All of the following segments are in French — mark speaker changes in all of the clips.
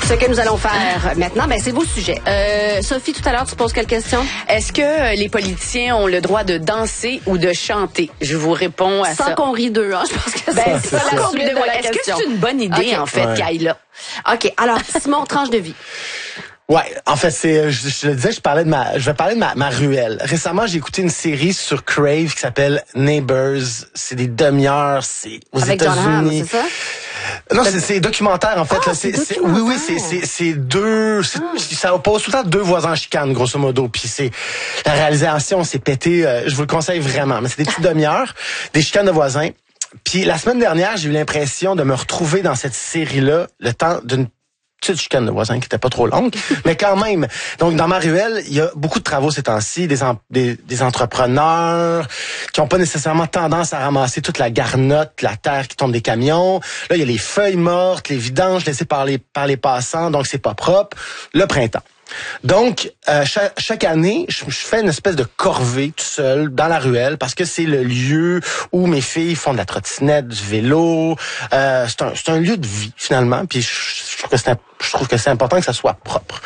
Speaker 1: Ce que nous allons faire maintenant, c'est vos sujets. Sophie, tout à l'heure, tu poses quelle question?
Speaker 2: Est-ce que les politiciens ont le droit de danser ou de chanter? Je vous réponds à ça.
Speaker 1: Sans qu'on rit d'eux, je pense que c'est
Speaker 2: ça la suite de la
Speaker 1: question.
Speaker 2: Est-ce que c'est une bonne idée, en fait, Kayla?
Speaker 1: OK, alors, Simon, tranche de vie.
Speaker 3: Ouais, en fait, je le disais, je vais parler de ma ruelle. Récemment, j'ai écouté une série sur Crave qui s'appelle Neighbors. C'est des demi-heures, c'est aux
Speaker 1: Avec John Hamm,
Speaker 3: États-Unis.
Speaker 1: c'est ça?
Speaker 3: Non, c'est documentaire, en fait.
Speaker 1: Ah,
Speaker 3: Là, oui, c'est deux, ça oppose tout le temps deux voisins en chicane, grosso modo. Puis la réalisation, c'est pété. Je vous le conseille vraiment. Mais c'est des petites demi-heures, des chicanes de voisins. Puis la semaine dernière, j'ai eu l'impression de me retrouver dans cette série-là, le temps d'une petite chicane de voisins qui était pas trop longue, mais quand même. Donc, dans ma ruelle, il y a beaucoup de travaux ces temps-ci, des entrepreneurs qui ont pas nécessairement tendance à ramasser toute la garnotte, la terre qui tombe des camions. Là, il y a les feuilles mortes, les vidanges laissées par les passants, donc c'est pas propre. Le printemps. Donc, chaque année, je fais une espèce de corvée tout seul dans la ruelle parce que c'est le lieu où mes filles font de la trottinette, du vélo. C'est un lieu de vie, finalement. Puis je trouve que c'est important que ça soit propre.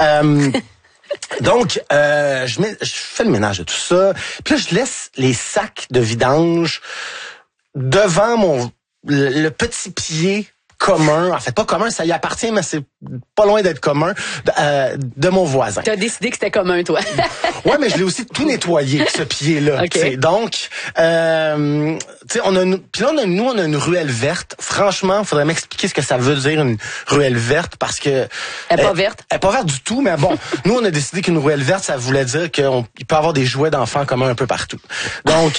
Speaker 3: Donc, je fais le ménage de tout ça. Puis là, je laisse les sacs de vidange devant le petit pied commun, en fait pas commun, ça y appartient, mais c'est pas loin d'être commun, de mon voisin.
Speaker 2: T'as décidé que c'était commun, toi.
Speaker 3: Ouais, mais je l'ai aussi tout nettoyé, ce pied-là.
Speaker 2: Okay.
Speaker 3: Donc, tu sais, puis là, nous, on a une ruelle verte. Franchement, faudrait m'expliquer ce que ça veut dire, une ruelle verte, parce que...
Speaker 2: Elle est pas verte?
Speaker 3: Elle est pas verte du tout, mais bon, nous, on a décidé qu'une ruelle verte, ça voulait dire qu'il peut y avoir des jouets d'enfants communs un peu partout. Donc,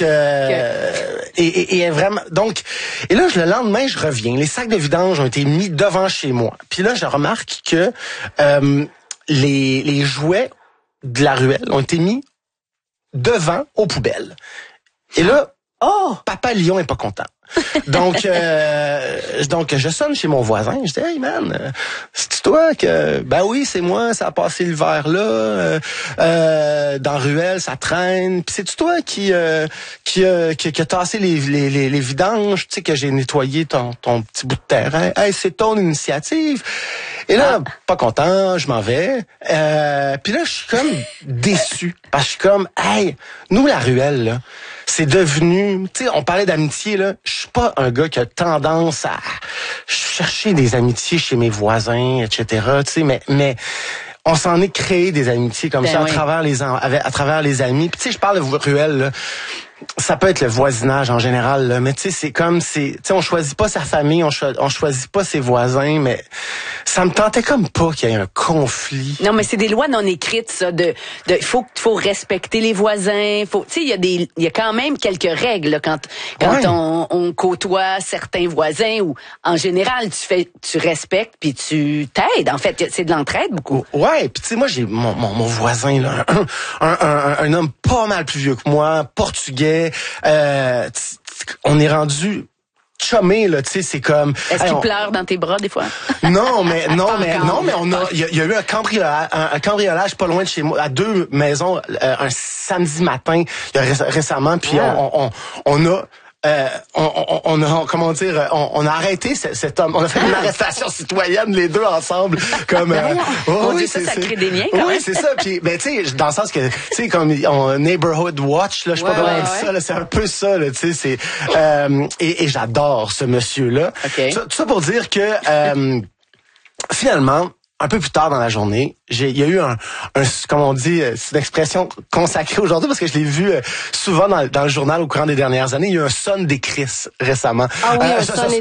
Speaker 3: et vraiment, donc, et là, le lendemain, je reviens. Les sacs de vidange ont été mis devant chez moi. Puis là, je remarque que les jouets de la ruelle ont été mis devant aux poubelles. Et là, Papa Lion est pas content. Donc, je sonne chez mon voisin. Je dis, hey man, c'est toi que... Ben oui, c'est moi, ça a passé l'hiver là. Dans ruelle, ça traîne. Puis c'est toi qui a tassé les vidanges, tu sais, que j'ai nettoyé ton petit bout de terrain. Hey, c'est ton initiative. Et là, pas content, je m'en vais. Puis là, je suis comme déçu. Parce que je suis comme, hey, nous, la ruelle, là, c'est devenu... Tu sais, on parlait d'amitié, là. Je suis pas un gars qui a tendance à chercher des amitiés chez mes voisins, etc. Tu sais, mais on s'en est créé des amitiés comme ça à travers les amis. Puis tu sais, je parle de ruelle, là. Ça peut être le voisinage en général, là, mais tu sais, c'est comme, tu sais, on choisit pas sa famille, on choisit pas ses voisins, mais ça me tentait comme pas qu'il y ait un conflit.
Speaker 2: Non, mais c'est des lois non écrites, ça, faut respecter les voisins, tu sais, il y a quand même quelques règles, là, quand on côtoie certains voisins, ou, en général, tu respectes puis tu t'aides, en fait, c'est de l'entraide, beaucoup.
Speaker 3: Ouais, puis tu sais, moi, j'ai mon voisin, là, un homme pas mal plus vieux que moi, portugais. On est rendu chumé, là, tu sais, c'est comme...
Speaker 2: Est-ce qu'il pleure dans tes bras, des fois?
Speaker 3: Non, mais il y a eu un cambriolage pas loin de chez moi, à 2 maisons, un samedi matin, récemment, puis on a arrêté cet homme. On a fait une arrestation citoyenne, les deux ensemble, comme.
Speaker 2: Ça crée des liens, quand même.
Speaker 3: Oui, c'est ça. Puis, ben, tu sais, dans le sens que, tu sais, comme neighborhood watch, là, je sais pas comment on dit ça, là, c'est un peu ça, là, tu sais, c'est. Et j'adore ce monsieur-là.
Speaker 2: Okay.
Speaker 3: Tout ça pour dire que finalement, un peu plus tard dans la journée, il y a eu un comme on dit, c'est une expression consacrée aujourd'hui parce que je l'ai vu souvent dans le journal au courant des dernières années. Il y a eu un son des Chris récemment.
Speaker 1: Ah oui, un son